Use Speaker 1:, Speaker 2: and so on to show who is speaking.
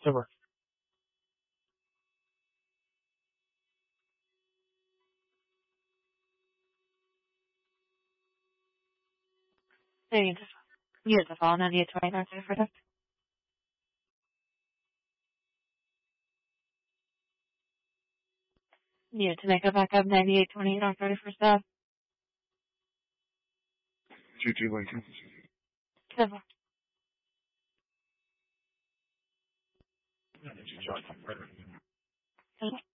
Speaker 1: Over.
Speaker 2: So you have to follow 9820 North 31st. Needed to make a backup 9820 North 31st Ave.
Speaker 3: 22 Lincoln.
Speaker 2: Civil.
Speaker 1: Did you join?
Speaker 2: Okay.